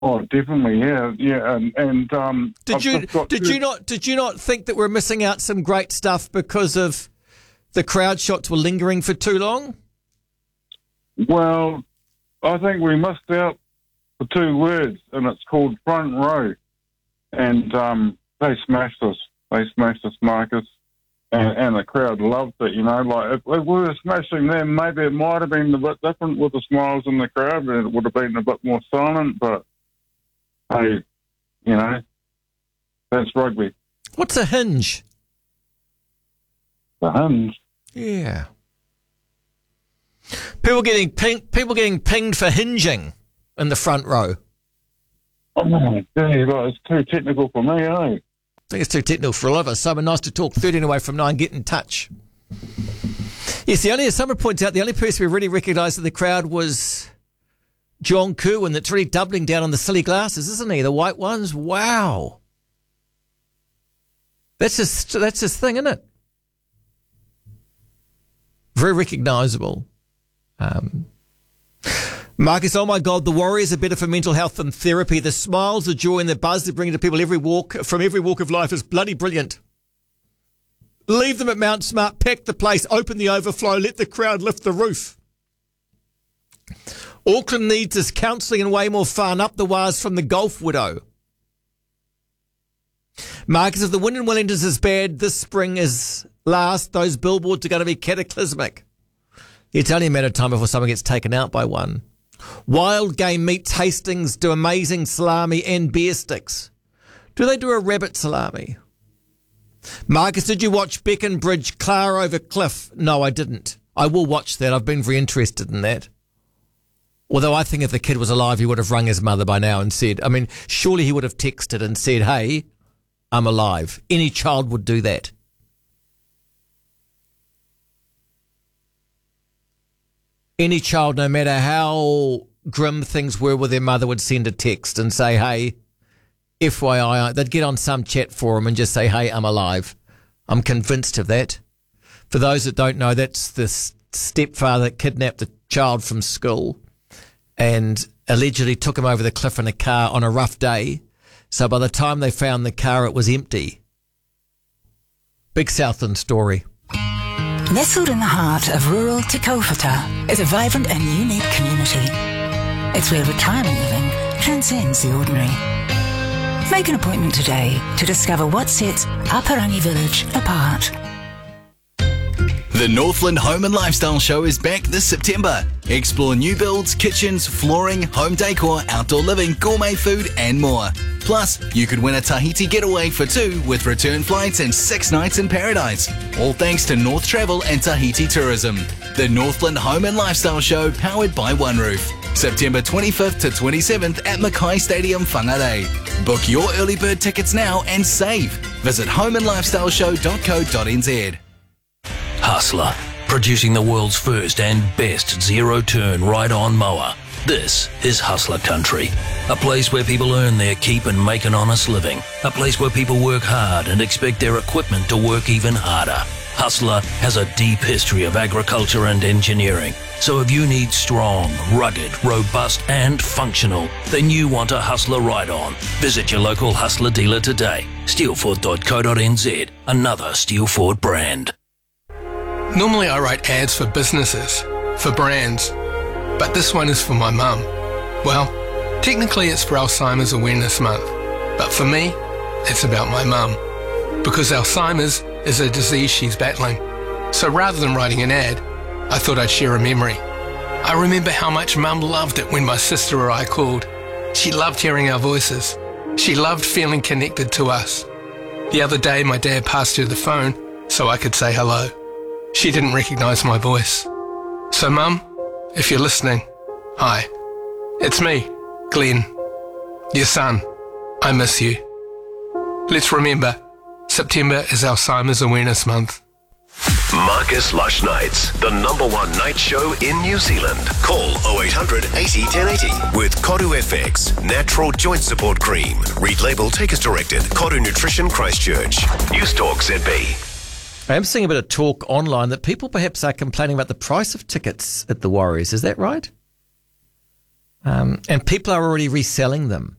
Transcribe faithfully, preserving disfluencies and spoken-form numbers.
Oh, definitely, yeah, yeah, and, and um, Did I've you just got did to- you not did you not think that we're missing out some great stuff because of the crowd shots were lingering for too long? Well, I think we missed out for two words, and it's called front row, and um, they smashed us. They smashed us, Marcus, and, and the crowd loved it. You know, like if, if we were smashing them, maybe it might have been a bit different with the smiles in the crowd, and it would have been a bit more silent. But hey, you know, that's rugby. What's a hinge? The Hinge. Yeah. People getting ping, people getting pinged for hinging in the front row. Oh, gee, like, it's too technical for me, eh? I think it's too technical for a lot of us. Simon, nice to talk. thirteen away from nine, get in touch. Yes, the only, as someone points out, the only person we really recognised in the crowd was John Kerwin. That's really doubling down on the silly glasses, isn't he? The white ones. Wow. That's his, that's his thing, isn't it? Very recognisable. Um, Marcus, oh my God, the Warriors are better for mental health than therapy. The smiles, the joy and the buzz they bring to people every walk from every walk of life is bloody brilliant. Leave them at Mount Smart, pack the place, open the overflow, let the crowd lift the roof. Auckland needs is counselling and way more fun. Up the wires from the Golf Widow. Marcus, if the wind in Wellington is bad, this spring is last. Those billboards are going to be cataclysmic. It's only a matter of time before someone gets taken out by one. Wild Game Meats Hastings do amazing salami and beer sticks. Do they do a rabbit salami? Marcus, did you watch Beacon Bridge, Clara over Cliff? No, I didn't. I will watch that. I've been very interested in that. Although I think if the kid was alive, he would have rung his mother by now and said, I mean, surely he would have texted and said, hey, I'm alive. Any child would do that. Any child, no matter how grim things were with their mother, would send a text and say, hey, F Y I, they'd get on some chat forum and just say, hey, I'm alive. I'm convinced of that. For those that don't know, that's the stepfather that kidnapped the child from school and allegedly took him over the cliff in a car on a rough day. So by the time they found the car, it was empty. Big Southland story. Nestled in the heart of rural Te Kaupata is a vibrant and unique community. It's where retirement living transcends the ordinary. Make an appointment today to discover what sets Aparangi Village apart. The Northland Home and Lifestyle Show is back this September. Explore new builds, kitchens, flooring, home decor, outdoor living, gourmet food and more. Plus, you could win a Tahiti getaway for two with return flights and six nights in paradise. All thanks to North Travel and Tahiti Tourism. The Northland Home and Lifestyle Show powered by One Roof. September twenty-fifth to twenty-seventh at Mackay Stadium, Whangarei. Book your early bird tickets now and save. Visit home and lifestyle show dot co dot n z. Hustler, producing the world's first and best zero-turn ride-on mower. This is Hustler Country, a place where people earn their keep and make an honest living, a place where people work hard and expect their equipment to work even harder. Hustler has a deep history of agriculture and engineering, so if you need strong, rugged, robust and functional, then you want a Hustler ride-on. Visit your local Hustler dealer today. steel ford dot co dot n z, another Steel Ford brand. Normally I write ads for businesses, for brands, but this one is for my mum. Well, technically it's for Alzheimer's Awareness Month, but for me, it's about my mum. Because Alzheimer's is a disease she's battling. So rather than writing an ad, I thought I'd share a memory. I remember how much Mum loved it when my sister or I called. She loved hearing our voices. She loved feeling connected to us. The other day my dad passed her the phone so I could say hello. She didn't recognise my voice. So Mum, if you're listening, hi. It's me, Glenn, your son. I miss you. Let's remember, September is Alzheimer's Awareness Month. Marcus Lush Nights, the number one night show in New Zealand. Call oh eight hundred eighty ten eighty with Koru F X, Natural Joint Support Cream. Read label, take as directed. Koru Nutrition Christchurch. News Talk Z B. I am seeing a bit of talk online that people perhaps are complaining about the price of tickets at the Warriors. Is that right? Um, and people are already reselling them.